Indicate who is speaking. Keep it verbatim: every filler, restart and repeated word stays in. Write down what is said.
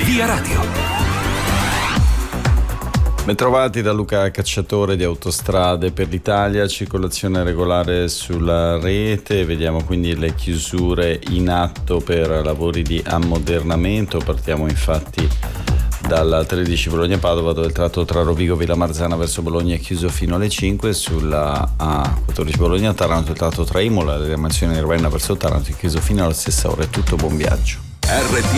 Speaker 1: Via Radio.
Speaker 2: Bentrovati da Luca Cacciatore di Autostrade per l'Italia, circolazione regolare sulla rete. Vediamo quindi le chiusure in atto per lavori di ammodernamento. Partiamo infatti dalla tredici Bologna-Padova, dove il tratto tra Rovigo e Villamarzana verso Bologna è chiuso fino alle cinque. Sulla A quattordici Bologna-Taranto il tratto tra Imola e la diramazione di Ravenna verso Taranto è chiuso fino alla stessa ora. È tutto, buon viaggio.
Speaker 1: R T